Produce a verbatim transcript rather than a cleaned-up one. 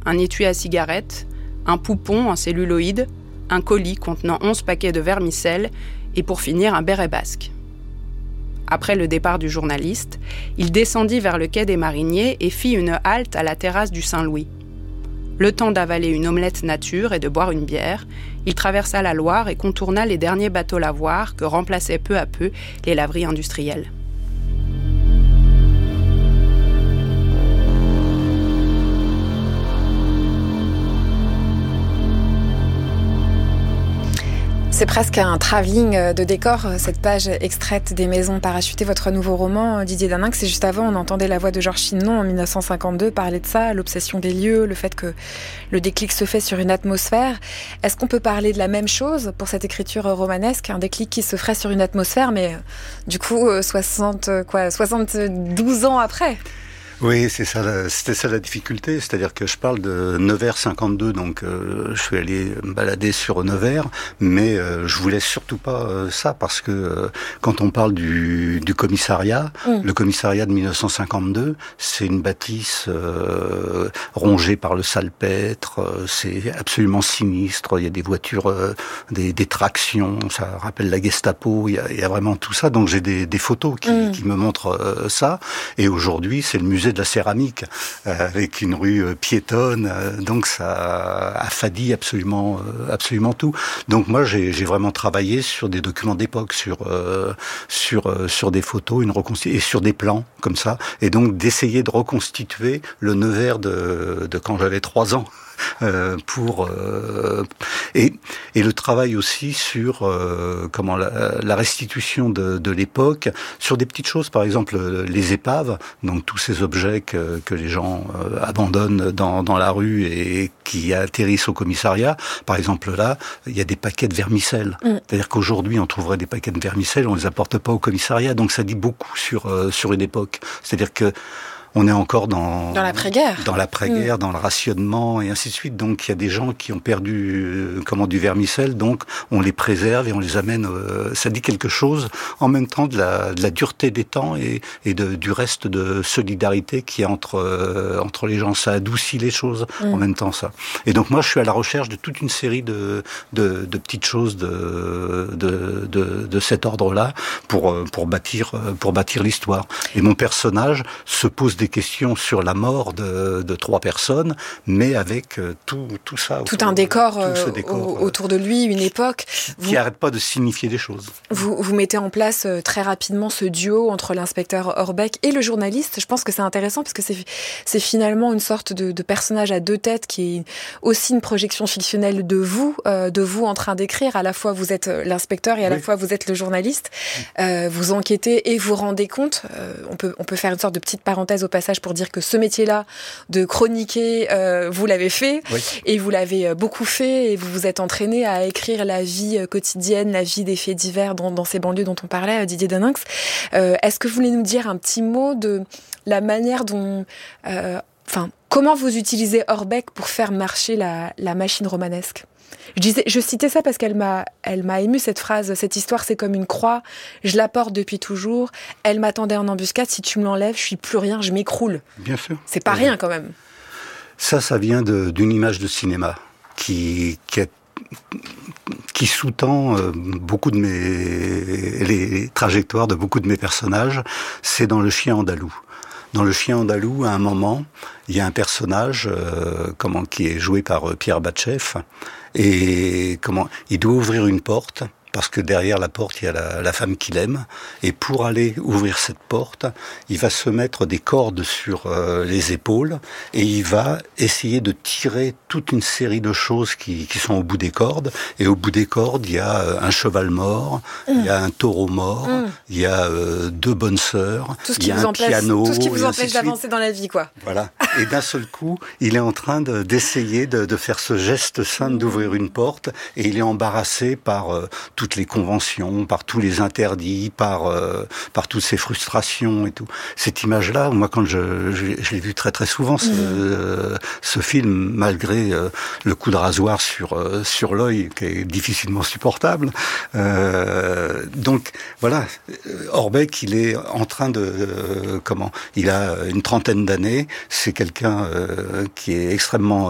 un étui à cigarette, un poupon en celluloïd, un colis contenant onze paquets de vermicelle et pour finir un béret basque. Après le départ du journaliste, il descendit vers le quai des Mariniers et fit une halte à la terrasse du Saint-Louis. Le temps d'avaler une omelette nature et de boire une bière, il traversa la Loire et contourna les derniers bateaux lavoirs que remplaçaient peu à peu les laveries industrielles. C'est presque un travelling de décor, cette page extraite des Maisons parachutées, votre nouveau roman, Didier Daninx. C'est juste avant, on entendait la voix de Georges Simenon en dix-neuf cent cinquante-deux parler de ça, l'obsession des lieux, le fait que le déclic se fait sur une atmosphère. Est-ce qu'on peut parler de la même chose pour cette écriture romanesque, un déclic qui se ferait sur une atmosphère, mais du coup, soixante, quoi, soixante-douze ans après ? Oui, c'est ça, c'était ça la difficulté, c'est-à-dire que je parle de Nevers cinquante-deux, donc euh, je suis allé me balader sur Nevers, mais euh, je voulais surtout pas euh, ça, parce que euh, quand on parle du, du commissariat, mmh. le commissariat de dix-neuf cent cinquante-deux, c'est une bâtisse euh, rongée par le salpêtre, euh, c'est absolument sinistre, il y a des voitures, euh, des, des tractions, ça rappelle la Gestapo, il y a, il y a vraiment tout ça, donc j'ai des, des photos qui, mmh. qui me montrent euh, ça, et aujourd'hui c'est le musée de la céramique, euh, avec une rue euh, piétonne, euh, donc ça affadit absolument, euh, absolument tout. Donc moi j'ai, j'ai vraiment travaillé sur des documents d'époque, sur euh, sur euh, sur des photos, une reconstitution et sur des plans comme ça, et donc d'essayer de reconstituer le Nevers de, de quand j'avais trois ans. Euh, pour euh, et et le travail aussi sur euh, comment la, la restitution de, de l'époque sur des petites choses, par exemple les épaves, donc tous ces objets que, que les gens euh, abandonnent dans, dans la rue et qui atterrissent au commissariat. Par exemple là, il y a des paquets de vermicelle. Mmh. C'est-à-dire qu'aujourd'hui on trouverait des paquets de vermicelle, on les apporte pas au commissariat, donc ça dit beaucoup sur euh, sur une époque. C'est-à-dire que on est encore dans dans l'après-guerre, dans l'après-guerre, mmh. dans le rationnement et ainsi de suite. Donc il y a des gens qui ont perdu euh, comment du vermicelle, donc on les préserve et on les amène. Euh, ça dit quelque chose en même temps de la, de la dureté des temps et, et de, du reste de solidarité qui est entre euh, entre les gens. Ça adoucit les choses mmh. en même temps ça. Et donc moi je suis à la recherche de toute une série de de, de petites choses de de, de de cet ordre-là pour pour bâtir pour bâtir l'histoire. Et mon personnage se pose des questions sur la mort de, de trois personnes, mais avec euh, tout, tout ça. Tout un décor, tout ce décor euh, autour de lui, une époque. Qui n'arrête pas de signifier des choses. Vous, vous mettez en place euh, très rapidement ce duo entre l'inspecteur Orbeck et le journaliste. Je pense que c'est intéressant parce que c'est, c'est finalement une sorte de, de personnage à deux têtes qui est aussi une projection fictionnelle de vous, euh, de vous en train d'écrire. À la fois vous êtes l'inspecteur et à oui. la fois vous êtes le journaliste. Euh, vous enquêtez et vous rendez compte. Euh, on peut, on peut faire une sorte de petite parenthèse au passage pour dire que ce métier-là de chroniquer, euh, vous l'avez fait oui. et vous l'avez beaucoup fait et vous vous êtes entraîné à écrire la vie quotidienne, la vie des faits divers dans, dans ces banlieues dont on parlait, Didier Daninx. Euh, est-ce que vous voulez nous dire un petit mot de la manière dont, euh, enfin, comment vous utilisez Orbeck pour faire marcher la, la machine romanesque ? Je disais, je citais ça parce qu'elle m'a, elle m'a ému cette phrase. Cette histoire, c'est comme une croix. Je la porte depuis toujours. Elle m'attendait en embuscade. Si tu me l'enlèves, je suis plus rien. Je m'écroule. Bien sûr. C'est pas oui. rien quand même. Ça, ça vient de, d'une image de cinéma qui, qui, a, qui sous-tend euh, beaucoup de mes les trajectoires de beaucoup de mes personnages. C'est dans Le Chien andalou. Dans Le Chien andalou, à un moment, il y a un personnage euh, comment, qui est joué par euh, Pierre Batcheff, et comment il doit ouvrir une porte, parce que derrière la porte, il y a la, la femme qu'il aime, et pour aller ouvrir cette porte, il va se mettre des cordes sur euh, les épaules, et il va essayer de tirer toute une série de choses qui, qui sont au bout des cordes, et au bout des cordes, il y a euh, un cheval mort, mmh. il y a un taureau mort, mmh. il y a euh, deux bonnes sœurs, il y a un empêche, piano, tout ce qui vous empêche d'avancer dans la vie, quoi. Voilà. Et d'un seul coup, il est en train de, d'essayer de, de faire ce geste simple d'ouvrir une porte, et il est embarrassé par euh, toutes les conventions, par tous les interdits, par euh, par toutes ces frustrations et tout. Cette image-là, moi, quand je, je, je l'ai vu très très souvent, ce, mmh. euh, ce film, malgré euh, le coup de rasoir sur euh, sur l'œil, qui est difficilement supportable. Euh, donc voilà, Orbeck, il est en train de euh, comment Il a une trentaine d'années. C'est quelqu'un euh, qui est extrêmement